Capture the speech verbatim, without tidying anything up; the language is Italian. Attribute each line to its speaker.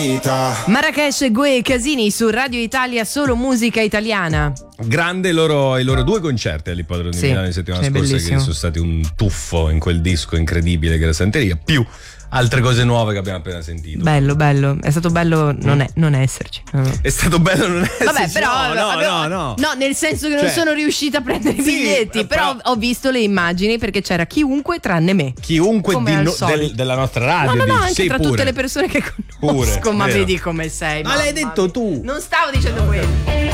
Speaker 1: vita.
Speaker 2: Marrakesh e Gue Casini su Radio Italia, solo musica italiana.
Speaker 3: Grande i loro, i loro due concerti all'Ippodromo di
Speaker 2: Sì,
Speaker 3: Milano la settimana
Speaker 2: sì,
Speaker 3: scorsa,
Speaker 2: bellissimo.
Speaker 3: che sono stati un tuffo in quel disco incredibile che era Santeria, più altre cose nuove che abbiamo appena sentito.
Speaker 2: Bello, bello, è stato bello non, è, non esserci. No, no.
Speaker 3: È stato bello non esserci.
Speaker 2: Vabbè, però
Speaker 3: no, no,
Speaker 2: avevo-
Speaker 3: no, no.
Speaker 2: no, nel senso che non
Speaker 3: Cioè,
Speaker 2: sono riuscita a prendere i
Speaker 3: sì,
Speaker 2: biglietti,
Speaker 3: eh,
Speaker 2: però,
Speaker 3: però-
Speaker 2: ho visto le immagini perché c'era chiunque tranne me.
Speaker 3: Chiunque
Speaker 2: Come
Speaker 3: di
Speaker 2: al
Speaker 3: no-
Speaker 2: solito.
Speaker 3: del- della nostra radio.
Speaker 2: No, no, no,
Speaker 3: dici,
Speaker 2: anche
Speaker 3: sì,
Speaker 2: tra
Speaker 3: pure.
Speaker 2: tutte le persone che conosco,
Speaker 3: Pure,
Speaker 2: ma
Speaker 3: vero.
Speaker 2: vedi come sei.
Speaker 3: Ma l'hai
Speaker 2: mamma
Speaker 3: detto
Speaker 2: mia.
Speaker 3: tu.
Speaker 2: Non stavo dicendo quello.